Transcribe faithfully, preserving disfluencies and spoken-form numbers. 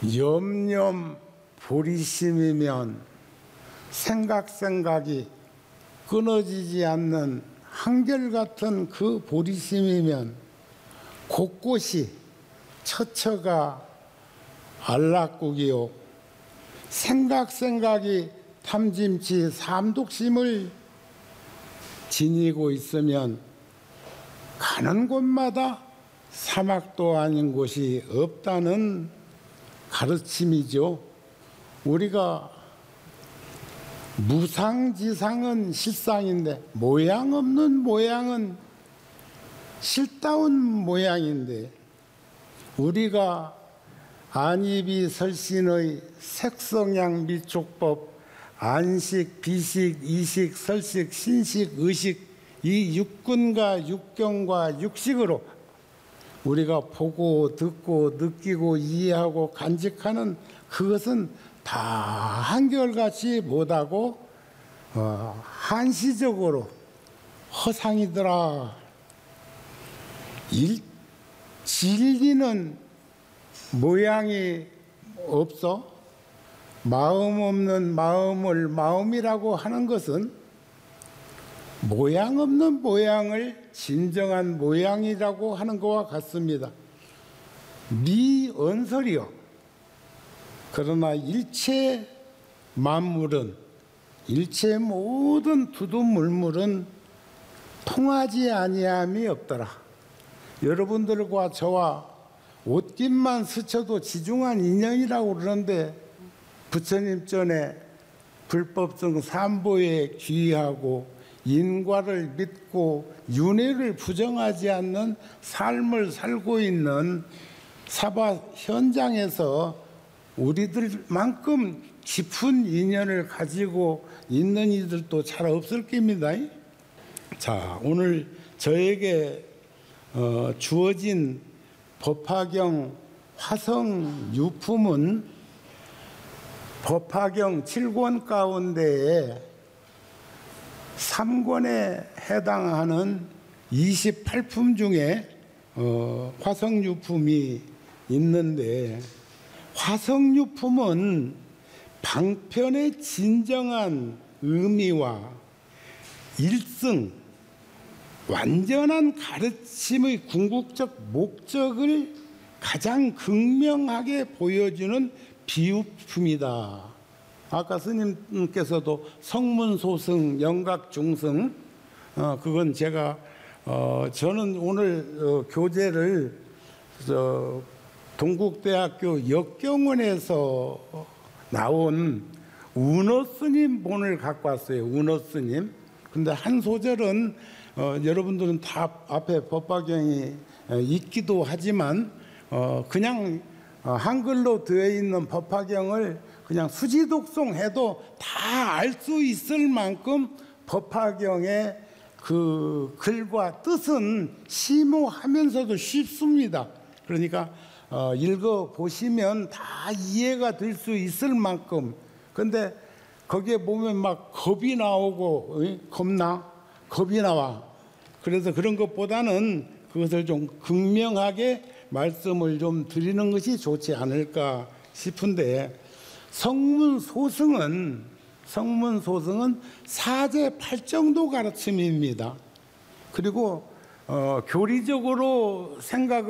염염 보리심이면 생각 생각이 끊어지지 않는 한결같은 그 보리심이면 곳곳이 처처가 안락국이요 생각 생각이 탐짐치 삼독심을 지니고 있으면 가는 곳마다 사막도 아닌 곳이 없다는 가르침이죠. 우리가 무상지상은 실상인데 모양 없는 모양은 실다운 모양인데 우리가 안입이 설신의 색성양 미촉법 안식, 비식, 이식, 설식, 신식, 의식 이 육근과 육경과 육식으로 우리가 보고 듣고 느끼고 이해하고 간직하는 그것은 다 한결같이 못하고 어, 한시적으로 허상이더라. 일, 진리는 모양이 없어 마음 없는 마음을 마음이라고 하는 것은 모양 없는 모양을 진정한 모양이라고 하는 것과 같습니다. 미언설이요. 그러나 일체 만물은 일체 모든 두두물물은 통하지 아니함이 없더라. 여러분들과 저와 옷깃만 스쳐도 지중한 인연이라고 그러는데 부처님 전에 불법성 삼보에 귀의하고 인과를 믿고 윤회를 부정하지 않는 삶을 살고 있는 사바 현장에서 우리들만큼 깊은 인연을 가지고 있는 이들도 잘 없을 겁니다. 자, 오늘 저에게 어, 주어진 법화경 화성 유품은 법화경 칠 권 가운데에 삼 권에 해당하는 이십팔 품 중에 어, 화성유품이 있는데 화성유품은 방편의 진정한 의미와 일승, 완전한 가르침의 궁극적 목적을 가장 극명하게 보여주는 비유품이다. 아까 스님께서도 성문소승, 영각중승, 어, 그건 제가 어, 저는 오늘 어, 교재를 저, 동국대학교 역경원에서 나온 운어스님 본을 갖고 왔어요. 운어스님. 근데 한 소절은 어, 여러분들은 다 앞에 법화경이 있기도 하지만 어, 그냥 어, 한글로 되어 있는 법화경을 그냥 수지독송해도 다 알 수 있을 만큼 법화경의 그 글과 뜻은 심오하면서도 쉽습니다. 그러니까 어, 읽어 보시면 다 이해가 될 수 있을 만큼. 근데 거기에 보면 막 겁이 나오고 어? 겁나 겁이 나와. 그래서 그런 것보다는 그것을 좀 극명하게 말씀을 좀 드리는 것이 좋지 않을까 싶은데, 성문소승은 성문소승은 사제팔정도 가르침입니다. 그리고 어, 교리적으로 생각을